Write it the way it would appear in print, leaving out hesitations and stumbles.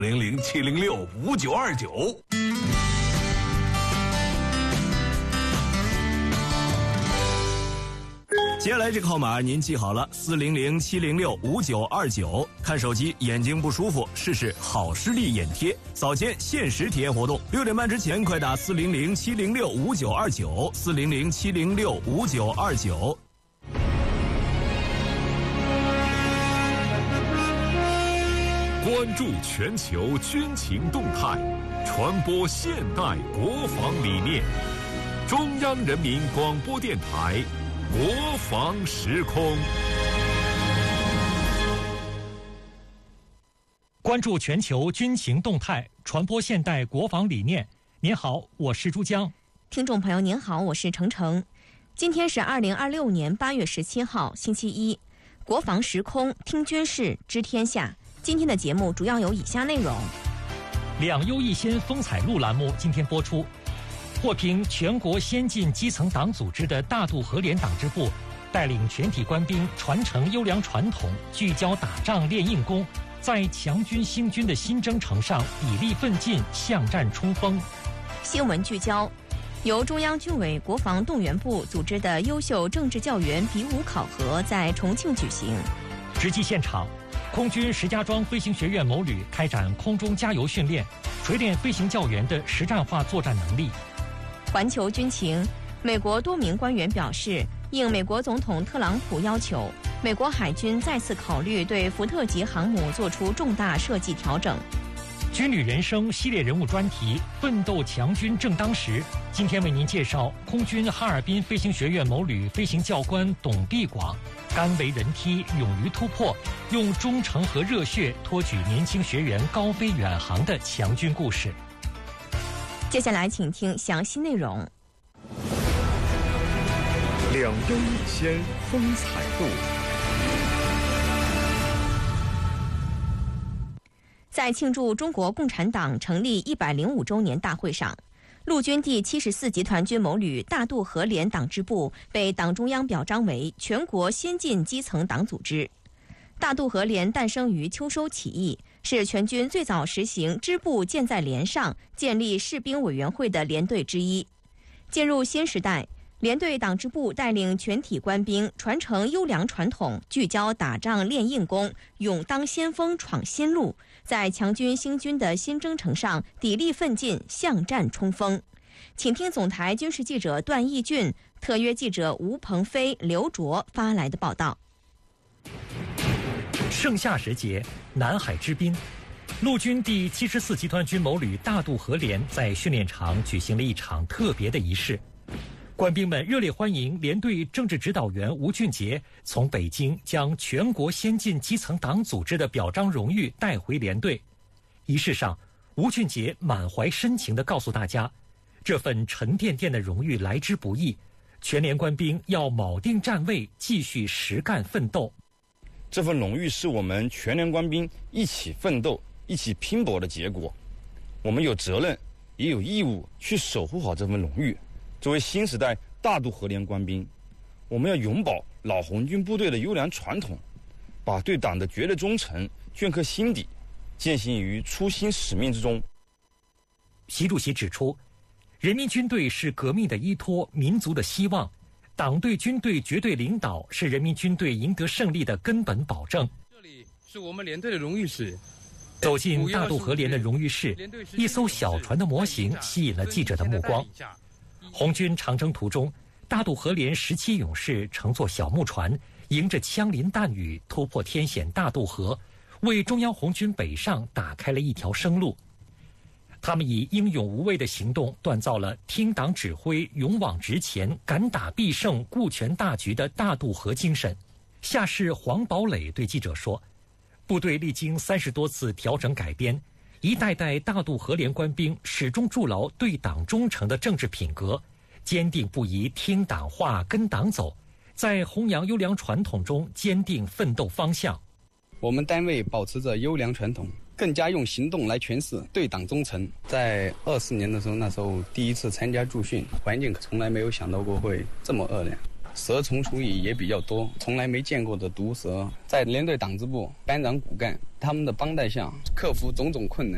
0070659229。接下来这个号码您记好了，400-706-5929。看手机眼睛不舒服，试试好视力眼贴，早间限时体验活动，6点半之前快打400-706-5929，400-706-5929。 关注全球军情动态，传播现代国防理念。中央人民广播电台国防时空。 关注全球军情动态，传播现代国防理念。您好，我是珠江。 听众朋友您好，我是程程。今天是2026年8月17号，星期一。国防时空，听军事，知天下。今天的节目主要有以下内容： 两优一先风采录栏目今天播出。获评全国先进基层党组织的大渡河联党支部，带领全体官兵传承优良传统，聚焦打仗练硬功，在强军兴军的新征程上砥砺奋进，向战冲锋。 新闻聚焦：由中央军委国防动员部组织的优秀政治教员比武考核在重庆举行。 直击现场，空军石家庄飞行学院某旅开展空中加油训练，锤炼飞行教员的实战化作战能力。 环球军情，美国多名官员表示，应美国总统特朗普要求，美国海军再次考虑对福特级航母做出重大设计调整。 军旅人生系列人物专题，奋斗强军正当时。今天为您介绍空军哈尔滨飞行学院某旅飞行教官董必广，甘为人梯，勇于突破，用忠诚和热血托举年轻学员高飞远航的强军故事。 接下来请听详细内容。 两优一先风采录。 在庆祝中国共产党成立105周年大会上，陆军第74集团军某旅大渡河联党支部被党中央表彰为全国先进基层党组织。大渡河联诞生于秋收起义，是全军最早实行支部建在连上、建立士兵委员会的联队之一。进入新时代，联队党支部带领全体官兵传承优良传统，聚焦打仗练硬功，勇当先锋闯新路，在强军兴军的新征程上砥砺奋进，向战冲锋。请听总台军事记者段义俊、特约记者吴鹏飞、刘卓发来的报道。 盛夏时节，南海之滨，陆军第74集团军某旅大渡河联在训练场举行了一场特别的仪式。官兵们热烈欢迎联队政治指导员吴俊杰从北京将全国先进基层党组织的表彰荣誉带回联队。仪式上，吴俊杰满怀深情地告诉大家，这份沉甸甸的荣誉来之不易，全连官兵要铆定站位，继续实干奋斗。 这份荣誉是我们全连官兵一起奋斗、一起拼搏的结果。我们有责任，也有义务去守护好这份荣誉。作为新时代大渡河联官兵，我们要永葆老红军部队的优良传统，把对党的绝对忠诚镌刻心底，践行于初心使命之中。 习主席指出，人民军队是革命的依托，民族的希望。党对军队绝对领导是人民军队赢得胜利的根本保证。 这里是我们连队的荣誉室。 走进大渡河联的荣誉室，一艘小船的模型吸引了记者的目光。红军长征途中，大渡河联17勇士乘坐小木船，迎着枪林弹雨，突破天险大渡河，为中央红军北上打开了一条生路。他们以英勇无畏的行动锻造了听党指挥、勇往直前、敢打必胜、顾全大局的大渡河精神。下士黄堡垒对记者说，部队历经30多次调整改编，一代代大渡河联官兵始终筑牢对党忠诚的政治品格，坚定不移听党话、跟党走，在弘扬优良传统中坚定奋斗方向。 我们单位保持着优良传统，更加用行动来诠释对党忠诚。在24年的时候，那时候第一次参加驻训，环境从来没有想到过会这么恶劣，蛇虫鼠蚁也比较多，从来没见过的毒蛇。在连队党支部，班长骨干他们的帮带下，克服种种困难，